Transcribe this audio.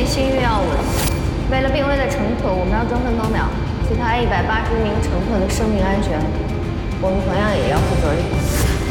新预药物了。为了病危的乘客，我们要争分夺秒，其他180名乘客的生命安全，我们同样也要负责任。